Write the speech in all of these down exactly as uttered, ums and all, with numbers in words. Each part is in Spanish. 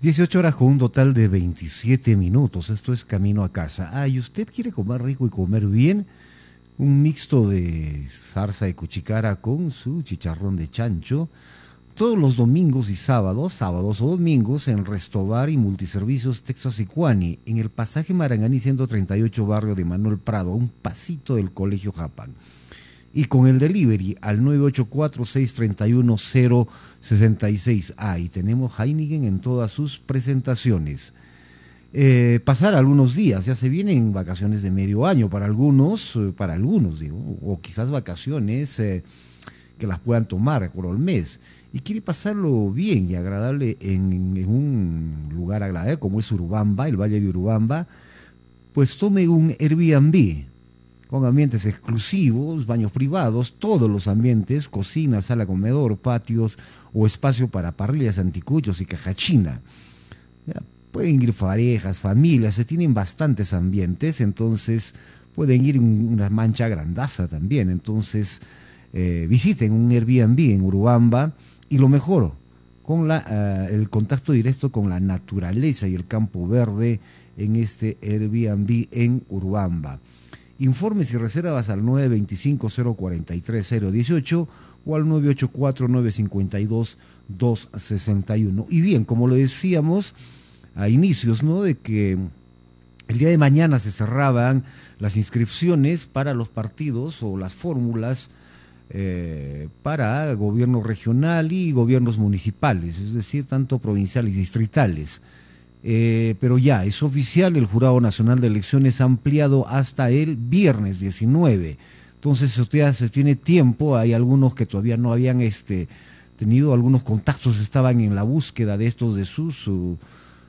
dieciocho horas con un total de veintisiete minutos. Esto es Camino a Casa. Ah, ¿y usted quiere comer rico y comer bien? Un mixto de zarza de cuchicara con su chicharrón de chancho. Todos los domingos y sábados, sábados o domingos, en Restobar y Multiservicios Texas Icuani, en el pasaje Maranganí ciento treinta y ocho, barrio de Manuel Prado, un pasito del Colegio Japán. Y con el delivery al nueve ocho cuatro, seis tres uno, cero seis seis. Ah, y tenemos Heineken en todas sus presentaciones. Eh, pasar algunos días, ya se vienen vacaciones de medio año para algunos, eh, para algunos digo, o quizás vacaciones eh, que las puedan tomar por el mes. Y quiere pasarlo bien y agradable en, en un lugar agradable como es Urubamba, el Valle de Urubamba, pues tome un Airbnb con ambientes exclusivos, baños privados, todos los ambientes, cocina, sala, comedor, patios o espacio para parrillas, anticuchos y cajachina. Ya, pueden ir parejas, familias, se tienen bastantes ambientes, entonces pueden ir una mancha grandaza también, entonces eh, visiten un Airbnb en Urubamba y lo mejor, con la, uh, el contacto directo con la naturaleza y el campo verde en este Airbnb en Urubamba. Informes y reservas al nueve dos cinco, cero cuatro tres, cero uno ocho o al nueve ocho cuatro, nueve cinco dos, dos seis uno. Y bien, como lo decíamos a inicios, ¿no?, de que el día de mañana se cerraban las inscripciones para los partidos o las fórmulas eh, para gobierno regional y gobiernos municipales, es decir, tanto provinciales y distritales. Eh, pero ya, es oficial, el Jurado Nacional de Elecciones ha ampliado hasta el viernes diecinueve. Entonces, usted se tiene tiempo, hay algunos que todavía no habían este, tenido algunos contactos, estaban en la búsqueda de estos, de sus, uh,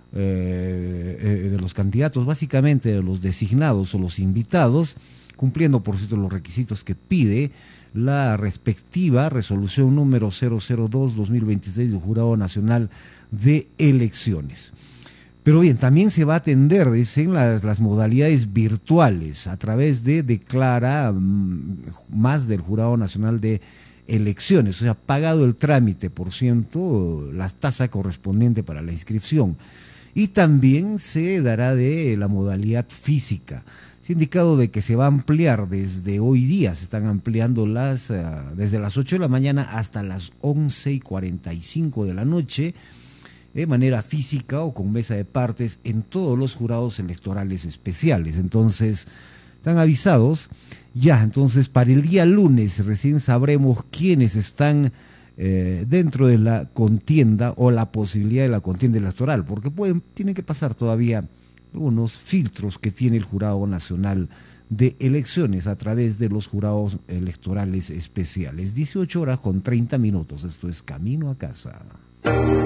eh, eh, de los candidatos, básicamente de los designados o los invitados, cumpliendo, por cierto, los requisitos que pide la respectiva resolución número cero cero dos guión dos mil veintiséis del Jurado Nacional de Elecciones. Pero bien, también se va a atender, dicen, las, las modalidades virtuales a través de Declara más del Jurado Nacional de Elecciones. O sea, pagado el trámite, por ciento, la tasa correspondiente para la inscripción. Y también se dará de la modalidad física. Se ha indicado de que se va a ampliar desde hoy día, se están ampliando las uh, desde las ocho de la mañana hasta las once y cuarenta y cinco de la noche, de manera física o con mesa de partes en todos los jurados electorales especiales. Entonces, están avisados ya. Entonces, para el día lunes recién sabremos quiénes están eh, dentro de la contienda o la posibilidad de la contienda electoral, porque pueden, tienen que pasar todavía algunos filtros que tiene el Jurado Nacional de Elecciones a través de los jurados electorales especiales. dieciocho horas con treinta minutos. Esto es Camino a Casa.